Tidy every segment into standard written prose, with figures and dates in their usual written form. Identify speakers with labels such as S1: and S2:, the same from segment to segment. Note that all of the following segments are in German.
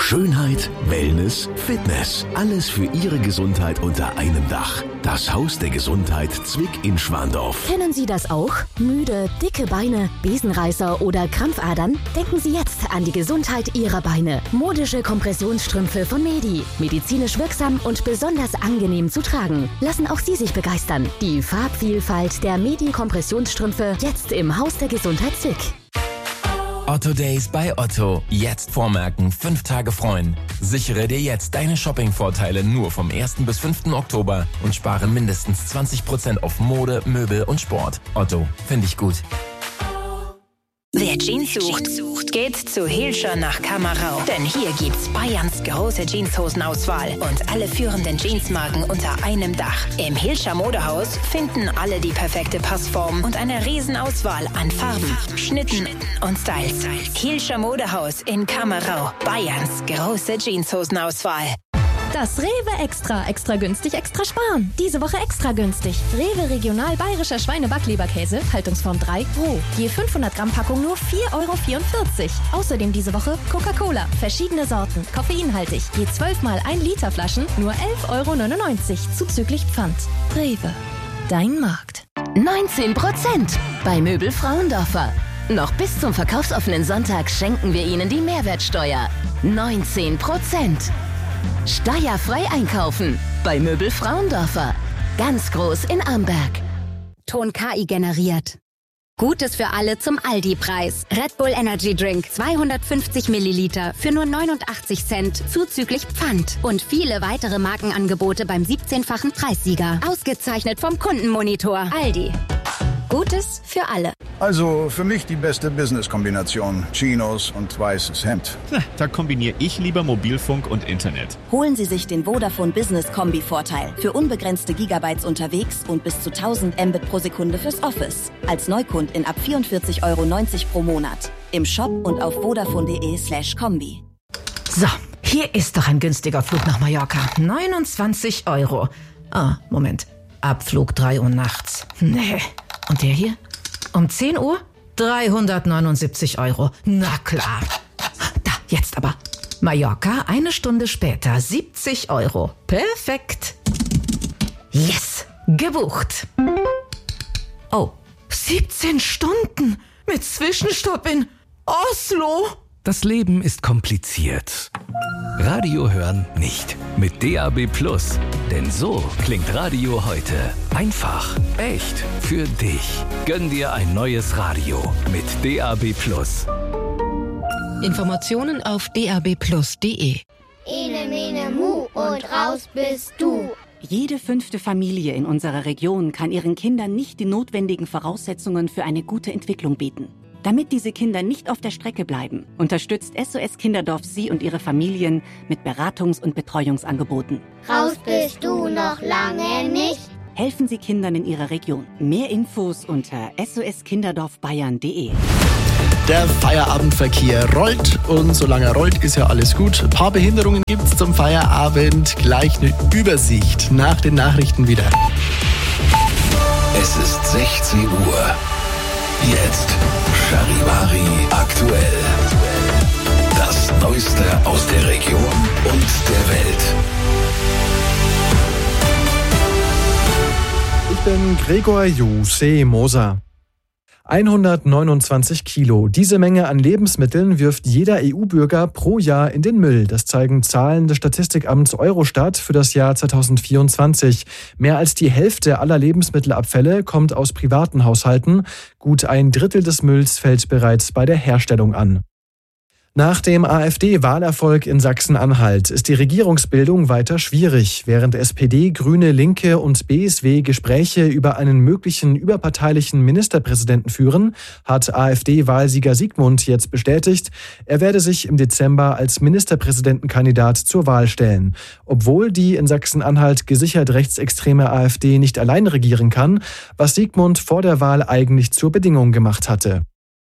S1: Schönheit, Wellness, Fitness. Alles für Ihre Gesundheit unter einem Dach. Das Haus der Gesundheit Zwick in Schwandorf.
S2: Kennen Sie das auch? Müde, dicke Beine, Besenreißer oder Krampfadern? Denken Sie jetzt an die Gesundheit Ihrer Beine. Modische Kompressionsstrümpfe von Medi. Medizinisch wirksam und besonders angenehm zu tragen. Lassen auch Sie sich begeistern. Die Farbvielfalt der Medi-Kompressionsstrümpfe jetzt im Haus der Gesundheit Zwick.
S3: Otto Days bei Otto. Jetzt vormerken, 5 Tage freuen. Sichere dir jetzt deine Shopping-Vorteile nur vom 1. bis 5. Oktober und spare mindestens 20% auf Mode, Möbel und Sport. Otto, finde ich gut.
S4: Wer Jeans sucht, geht zu Hilscher nach Kamerau. Denn hier gibt's Bayerns große Jeanshosenauswahl und alle führenden Jeansmarken unter einem Dach. Im Hilscher Modehaus finden alle die perfekte Passform und eine Riesenauswahl an Farben, Schnitten und Styles. Hilscher Modehaus in Kamerau. Bayerns große Jeanshosenauswahl.
S5: Das Rewe Extra günstig, extra sparen. Diese Woche extra günstig. Rewe Regional Bayerischer Schweine-Backleberkäse, Haltungsform 3, roh. Je 500 Gramm Packung nur 4,44 €. Außerdem diese Woche Coca-Cola, verschiedene Sorten, koffeinhaltig. Je 12 mal 1 Liter Flaschen nur 11,99 € zuzüglich Pfand. Rewe, dein Markt.
S2: 19% bei Möbel Frauendorfer. Noch bis zum verkaufsoffenen Sonntag schenken wir Ihnen die Mehrwertsteuer. 19%. Steuerfrei einkaufen bei Möbel Frauendorfer. Ganz groß in Amberg.
S6: Ton KI generiert. Gutes für alle zum Aldi-Preis. Red Bull Energy Drink 250 Milliliter für nur 89 Cent zuzüglich Pfand. Und viele weitere Markenangebote beim 17-fachen Preissieger. Ausgezeichnet vom Kundenmonitor. Aldi. Gutes für alle.
S7: Also für mich die beste Business-Kombination. Chinos und weißes Hemd.
S8: Da kombiniere ich lieber Mobilfunk und Internet.
S9: Holen Sie sich den Vodafone Business Kombi-Vorteil. Für unbegrenzte Gigabytes unterwegs und bis zu 1000 Mbit pro Sekunde fürs Office. Als Neukundin ab 44,90 € pro Monat. Im Shop und auf vodafone.de/kombi.
S10: So, hier ist doch ein günstiger Flug nach Mallorca. 29 €. Ah, Moment. Abflug 3 Uhr nachts. Nee. Und der hier? Um 10 Uhr? 379 €. Na klar. Da, jetzt aber. Mallorca, 1 Stunde später, 70 €. Perfekt. Yes, gebucht. Oh, 17 Stunden mit Zwischenstopp in Oslo.
S1: Das Leben ist kompliziert. Radio hören nicht. Mit DAB+. Denn so klingt Radio heute. Einfach, echt, für dich. Gönn dir ein neues Radio mit DAB+.
S11: Informationen auf dabplus.de.
S12: Ene, mene, mu und raus bist du.
S13: Jede 5. Familie in unserer Region kann ihren Kindern nicht die notwendigen Voraussetzungen für eine gute Entwicklung bieten. Damit diese Kinder nicht auf der Strecke bleiben, unterstützt SOS Kinderdorf Sie und Ihre Familien mit Beratungs- und Betreuungsangeboten.
S12: Raus bist du noch lange nicht.
S13: Helfen Sie Kindern in Ihrer Region. Mehr Infos unter soskinderdorfbayern.de.
S14: Der Feierabendverkehr rollt und solange er rollt, ist ja alles gut. Ein paar Behinderungen gibt es zum Feierabend. Gleich eine Übersicht nach den Nachrichten wieder.
S1: Es ist 16 Uhr. Jetzt Charivari aktuell. Das Neueste aus der Region und der Welt.
S15: Ich bin Gregor Jose Moser. 129 Kilo. Diese Menge an Lebensmitteln wirft jeder EU-Bürger pro Jahr in den Müll. Das zeigen Zahlen des Statistikamts Eurostat für das Jahr 2024. Mehr als die Hälfte aller Lebensmittelabfälle kommt aus privaten Haushalten. Gut 1/3 des Mülls fällt bereits bei der Herstellung an. Nach dem AfD-Wahlerfolg in Sachsen-Anhalt ist die Regierungsbildung weiter schwierig. Während SPD, Grüne, Linke und BSW Gespräche über einen möglichen überparteilichen Ministerpräsidenten führen, hat AfD-Wahlsieger Sigmund jetzt bestätigt, er werde sich im Dezember als Ministerpräsidentenkandidat zur Wahl stellen. Obwohl die in Sachsen-Anhalt gesichert rechtsextreme AfD nicht allein regieren kann, was Sigmund vor der Wahl eigentlich zur Bedingung gemacht hatte.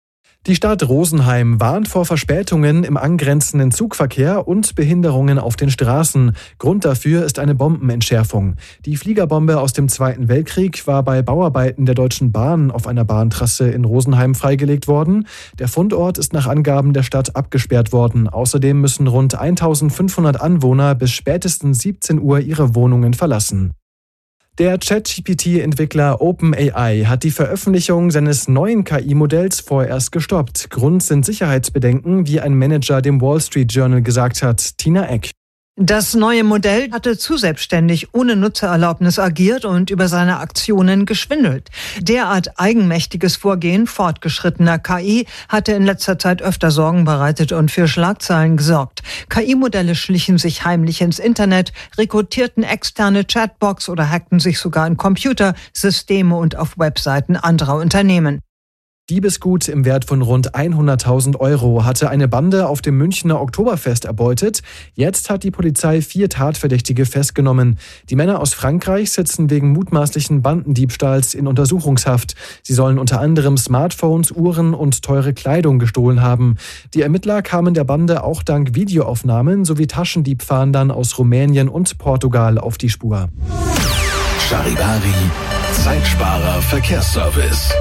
S15: Die Stadt Rosenheim warnt vor Verspätungen im angrenzenden Zugverkehr und Behinderungen auf den Straßen. Grund dafür ist eine Bombenentschärfung. Die Fliegerbombe aus dem Zweiten Weltkrieg war bei Bauarbeiten der Deutschen Bahn auf einer Bahntrasse in Rosenheim freigelegt worden. Der Fundort ist nach Angaben der Stadt abgesperrt worden. Außerdem müssen rund 1500 Anwohner bis spätestens 17 Uhr ihre Wohnungen verlassen. Der ChatGPT-Entwickler OpenAI hat die Veröffentlichung seines neuen KI-Modells vorerst gestoppt. Grund sind Sicherheitsbedenken, wie ein Manager dem Wall Street Journal gesagt hat. Tina Eck.
S16: Das neue Modell hatte zu selbstständig ohne Nutzererlaubnis agiert und über seine Aktionen geschwindelt. Derart eigenmächtiges Vorgehen fortgeschrittener KI hatte in letzter Zeit öfter Sorgen bereitet und für Schlagzeilen gesorgt. KI-Modelle schlichen sich heimlich ins Internet, rekrutierten externe Chatbots oder hackten sich sogar in Computer, Systeme und auf Webseiten anderer Unternehmen.
S15: Diebesgut im Wert von rund 100.000 € hatte eine Bande auf dem Münchner Oktoberfest erbeutet. Jetzt hat die Polizei 4 Tatverdächtige festgenommen. Die Männer aus Frankreich sitzen wegen mutmaßlichen Bandendiebstahls in Untersuchungshaft. Sie sollen unter anderem Smartphones, Uhren und teure Kleidung gestohlen haben. Die Ermittler kamen der Bande auch dank Videoaufnahmen sowie Taschendiebfahndern aus Rumänien und Portugal auf die Spur.
S1: Charivari, Zeitsparer Verkehrsservice.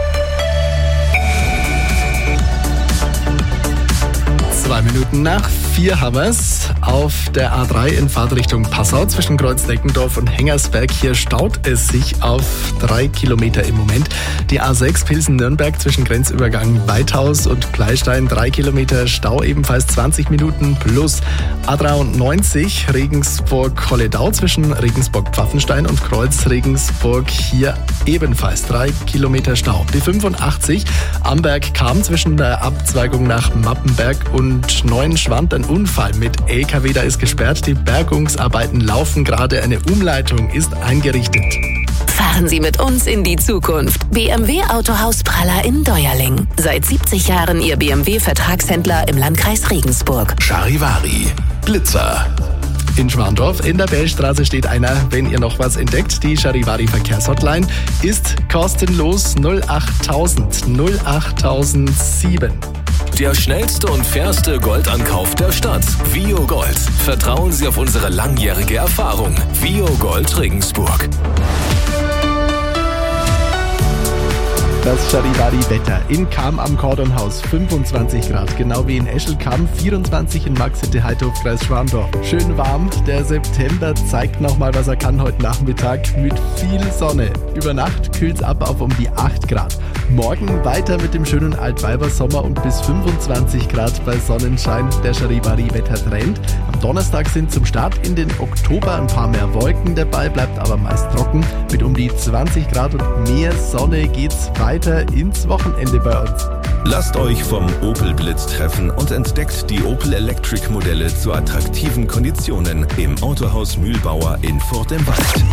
S14: 2 Minuten nach 4 haben wir's. Auf der A3 in Fahrtrichtung Passau zwischen Kreuz-Deckendorf und Hengersberg. Hier staut es sich auf 3 Kilometer im Moment. Die A6 Pilsen-Nürnberg zwischen Grenzübergang Weithaus und Pleystein 3 Kilometer Stau, ebenfalls 20 Minuten plus. A93 Regensburg-Holledau zwischen Regensburg-Pfaffenstein und Kreuz Regensburg. Hier ebenfalls 3 Kilometer Stau. Die 85 Amberg-Kam zwischen der Abzweigung nach Mappenberg und Neuenschwand, ein Unfall mit LKW, da ist gesperrt. Die Bergungsarbeiten laufen gerade, eine Umleitung ist eingerichtet.
S17: Fahren Sie mit uns in die Zukunft. BMW Autohaus Praller in Deuerling. Seit 70 Jahren Ihr BMW-Vertragshändler im Landkreis Regensburg.
S1: Charivari, Blitzer.
S14: In Schwandorf in der Bellstraße steht einer, wenn ihr noch was entdeckt. Die Charivari Verkehrshotline ist kostenlos 08000 08007.
S1: Der schnellste und fairste Goldankauf der Stadt. Vio Gold. Vertrauen Sie auf unsere langjährige Erfahrung. Vio Gold Regensburg.
S14: Das Charivari-Wetter. In Cham am Kordonhaus 25 Grad, genau wie in Eschelcham, 24 in Marxite-Heidhof, Kreis Schwandorf. Schön warm, der September zeigt nochmal, was er kann heute Nachmittag mit viel Sonne. Über Nacht kühlt es ab auf um die 8 Grad. Morgen weiter mit dem schönen Altweibersommer und bis 25 Grad bei Sonnenschein. Der Charivari-Wettertrend. Am Donnerstag sind zum Start in den Oktober ein paar mehr Wolken dabei, bleibt aber meist trocken. Mit um die 20 Grad und mehr Sonne geht's weiter ins Wochenende bei uns.
S1: Lasst euch vom Opel Blitz treffen und entdeckt die Opel Electric Modelle zu attraktiven Konditionen im Autohaus Mühlbauer in Furt im Wald.